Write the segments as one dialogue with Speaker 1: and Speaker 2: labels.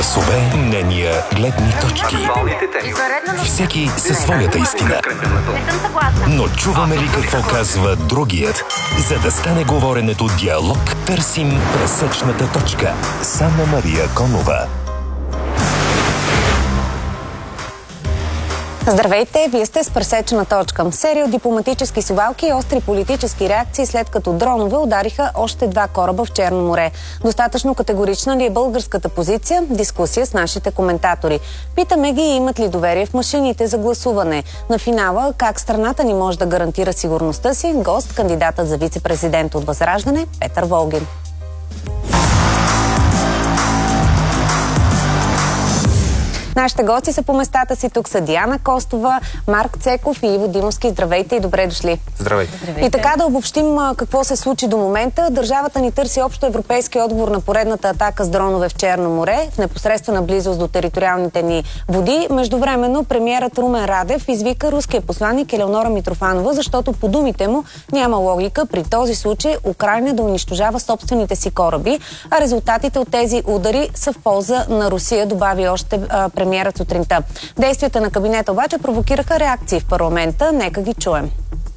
Speaker 1: Гласове, мнения, гледни точки. Всеки със своята истина. Но чуваме ли какво казва другият? За да стане говоренето диалог, търсим пресечната точка. С Анна-Мария Конова.
Speaker 2: Здравейте, вие сте с пресечена точка. Серия от дипломатически совалки и остри политически реакции, след като дронове удариха още 2 кораба в Черно море. Достатъчно категорична ли е българската позиция? Дискусия с нашите коментатори. Питаме ги имат ли доверие в машините за гласуване. На финала, как страната ни може да гарантира сигурността си? Гост, кандидатът за вице-президент от Възраждане, Петър Волгин. Нашите гости са по местата си. Тук са Диана Костова, Марк Цеков и Иво Димовски. Здравейте и добре дошли.
Speaker 3: Здравейте.
Speaker 2: И така да обобщим какво се случи до момента. Държавата ни търси общо европейски отговор на поредната атака с дронове в Черно море, в непосредствена близост до териториалните ни води. Междувременно премиерът Румен Радев извика руския посланник Елеонора Митрофанова, защото по думите му няма логика при този случай Украйна да унищожава собствените си кораби, а резултатите от тези удари са в полза на Русия, добави още премиерът сутринта. Действията на кабинета обаче провокираха реакции в парламента. Нека ги чуем.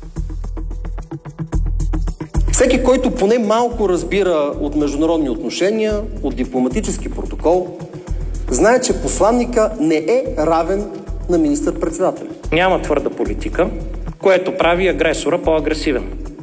Speaker 4: Всеки, който поне малко разбира от международни отношения, от дипломатически протокол, знае, че посланника не е равен на министър-председателя.
Speaker 5: Няма твърда политика, което прави агресора по-агресивен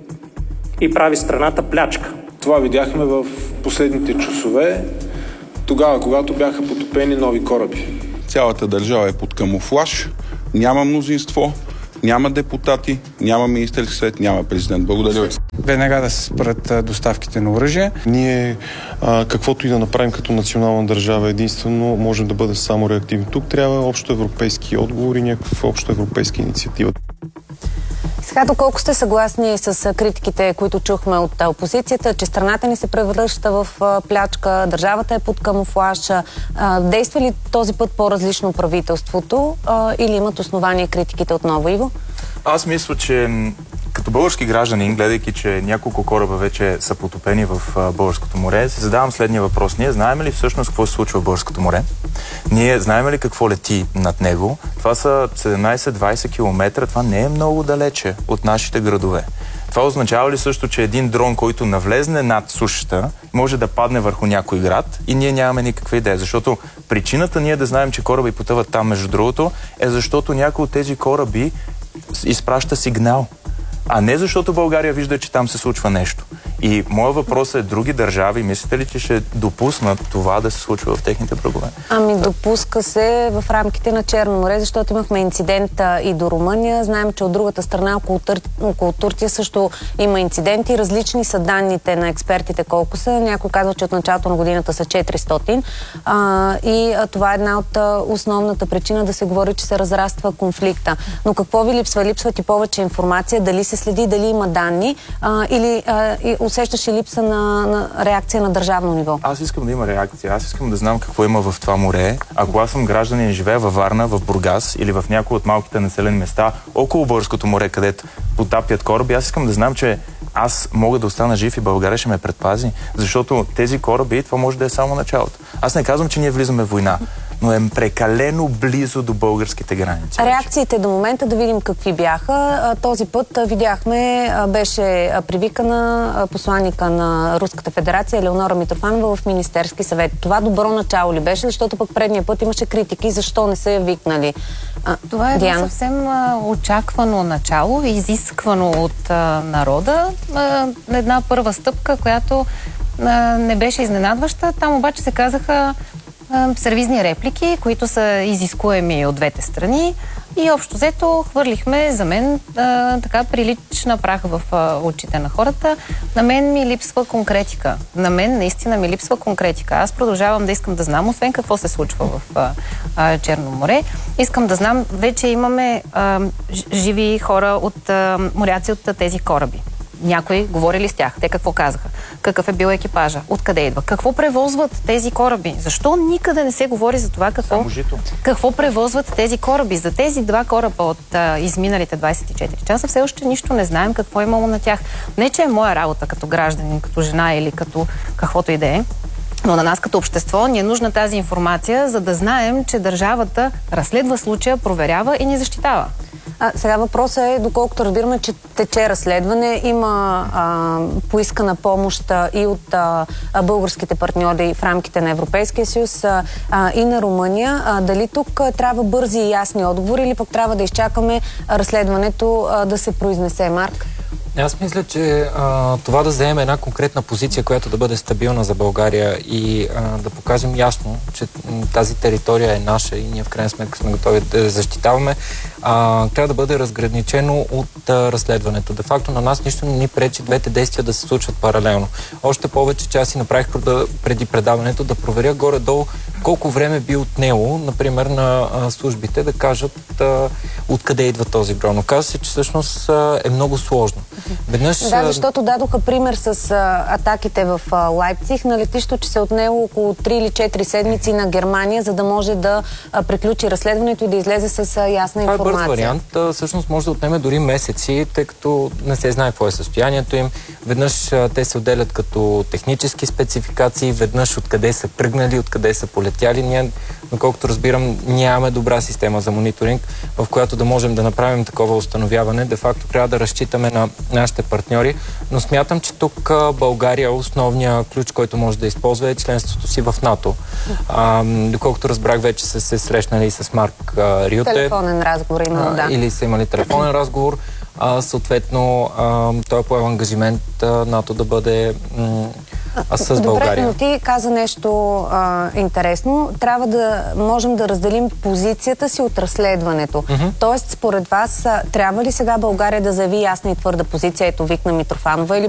Speaker 5: и прави страната плячка.
Speaker 6: Това видяхме в последните часове, тогава, когато бяха потопени нови кораби.
Speaker 7: Цялата държава е под камуфлаж, няма мнозинство, няма депутати, няма министерски съвет, няма президент. Благодаря ви.
Speaker 8: Веднага да се спрат доставките на оръжие.
Speaker 9: Ние, каквото и да направим като национална държава, единствено можем да бъдем само реактивни. Тук трябва общо европейски отговори, някаква общо европейска инициатива.
Speaker 2: Сега, доколко сте съгласни с критиките, които чухме от опозицията, че страната ни се превръща в плячка, държавата е под камуфлаж, действа ли този път по-различно правителството или имат основания критиките отново, Иво?
Speaker 3: Аз мисля, че като български гражданин, гледайки, че няколко кораба вече са потопени в Българското море, се задавам следния въпрос. Ние знаем ли всъщност какво се случва в Българското море? Ние знаем ли какво лети над него? Това са 17-20 км. Това не е много далече от нашите градове. Това означава ли също, че един дрон, който навлезне над сушата, може да падне върху някой град и ние нямаме никаква идея? Защото причината ние да знаем, че кораби потъват там, между другото, е защото някой от тези кораби изпраща сигнал. А не защото България вижда, че там се случва нещо. И моят въпрос е, други държави, мислите ли, че ще допуснат това да се случва в техните брегове?
Speaker 2: Ами допуска се в рамките на Черно море, защото имахме инцидента и до Румъния. Знаем, че от другата страна, около Турция също има инциденти. Различни са данните на експертите колко са. Някой казва, че от началото на годината са 400. И това е една от основната причина да се говори, че се разраства конфликта. Но какво ви липсва? Липсва ти повече информация, дали се следи, дали има данни или усещаш ли липса на реакция на държавно ниво?
Speaker 3: Аз искам да има реакция. Аз искам да знам какво има в това море. Ако аз съм гражданин и живея във Варна, в Бургас или в някои от малките населени места около Българското море, където потапят кораби, аз искам да знам, че аз мога да остана жив и България ще ме предпази. Защото тези кораби, това може да е само началото. Аз не казвам, че ние влизаме в война, но е прекалено близо до българските граници.
Speaker 2: Реакциите до момента да видим какви бяха. Този път видяхме, беше привикана посланника на Руската федерация Елеонора Митрофанова в Министерски съвет. Това добро начало ли беше? Защото пък предния път имаше критики, защо не са я викнали.
Speaker 10: Това е съвсем очаквано начало, изисквано от народа. Една първа стъпка, която не беше изненадваща. Там обаче се казаха сервизни реплики, които са изискуеми от двете страни и общо взето хвърлихме за мен така прилична прах в очите на хората. На мен ми липсва конкретика. На мен наистина ми липсва конкретика. Аз продължавам да искам да знам, освен какво се случва в Черно море. Искам да знам, вече имаме живи хора от моряци от тези кораби. Някои говорили с тях. Те какво казаха? Какъв е бил екипажа? Откъде идва? Какво превозват тези кораби? Защо никъде не се говори за това какво превозват тези кораби? За тези 2 кораба от изминалите 24 часа все още нищо не знаем какво е имало на тях. Не, че е моя работа като гражданин, като жена или като каквото и да е. Но на нас като общество ни е нужна тази информация, за да знаем, че държавата разследва случая, проверява и ни защитава.
Speaker 2: Сега въпросът е, доколкото разбираме, че тече разследване, има поискана помощ и от българските партньори в рамките на Европейския съюз и на Румъния. Дали тук трябва бързи и ясни отговори или пък трябва да изчакаме разследването да се произнесе, Марк?
Speaker 11: Аз мисля, че това да вземем една конкретна позиция, която да бъде стабилна за България и да покажем ясно, че тази територия е наша и ние в крайна сметка сме готови да защитаваме, трябва да бъде разграничено от разследването. Де факто на нас нищо не ни пречи двете действия да се случват паралелно. Още повече, че аз си направих преди предаването да проверя горе-долу колко време би отнело, например, на службите да кажат откъде идва този дрон. Оказва се, че всъщност е много сложно.
Speaker 2: Да, защото дадоха пример с атаките в Лайпциг на летището, че се отнело около 3 или 4 седмици на Германия, за да може да приключи разследването и да излезе с ясна информация.
Speaker 11: Това е бърз вариант. Всъщност може да отнеме дори месеци, тъй като не се знае какво е състоянието им. Веднъж те се отделят като технически спецификации, веднъж откъде са тръгнали, откъде са полетяли. Ние, доколкото разбирам, нямаме добра система за мониторинг, в която да можем да направим такова установяване. Де факто трябва да разчитаме на нашите партньори, но смятам, че тук България основният ключ, който може да използва е членството си в НАТО. Доколкото разбрах, вече са се срещнали с Марк Рюте.
Speaker 2: Телефонен разговор имало, да.
Speaker 11: Или са имали телефонен разговор. Съответно, той е поел ангажимент НАТО да бъде с България.
Speaker 2: Добре, но ти каза нещо интересно. Трябва да можем да разделим позицията си от разследването. Тоест, според вас, трябва ли сега България да заяви ясна и твърда позиция, ето Викна Митрофанова, или